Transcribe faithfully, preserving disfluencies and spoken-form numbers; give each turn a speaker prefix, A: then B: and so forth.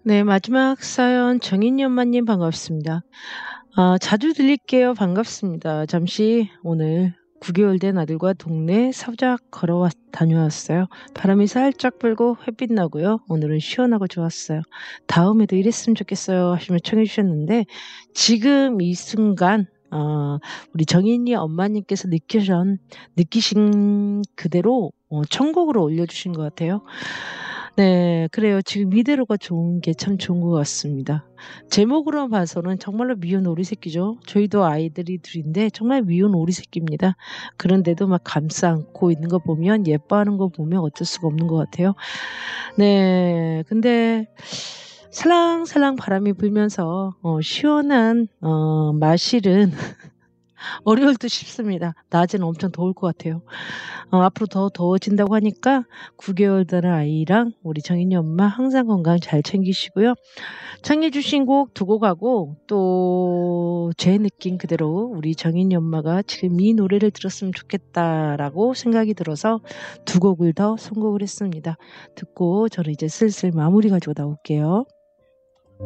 A: 네. 마지막 사연 정인이 엄마님 반갑습니다. 아 자주 들릴게요. 반갑습니다. 잠시 오늘 구 개월 된 아들과 동네 사부작 걸어 왔 다녀왔어요. 바람이 살짝 불고 햇빛 나고요. 오늘은 시원하고 좋았어요. "다음에도 이랬으면 좋겠어요." 하시며 청해 주셨는데 지금 이 순간 어 우리 정인이 엄마님께서 느끼션 느끼신 그대로 어 천국으로 올려주신 것 같아요. 네. 그래요. 지금 이대로가 좋은 게 참 좋은 것 같습니다. 제목으로 봐서는 정말로 미운 오리 새끼죠. 저희도 아이들이 둘 인데 정말 미운 오리 새끼입니다. 그런데도 막 감싸 안고 있는 거 보면 예뻐하는 거 보면 어쩔 수가 없는 것 같아요. 네. 근데 살랑살랑 바람이 불면서 어 시원한 어 마실은 어려울 듯 싶습니다. 낮에는 엄청 더울 것 같아요. 어 앞으로 더 더워진다고 하니까 구 개월 된 아이랑 우리 정인이 엄마 항상 건강 잘 챙기시고요. 청해 주신 곡 두 곡 하고 또 제 느낌 그대로 우리 정인이 엄마가 '지금 이 노래를 들었으면 좋겠다.'라고 생각이 들어서 두 곡을 더 선곡을 했습니다. 듣고 저는 이제 슬슬 마무리 가지고 나올게요.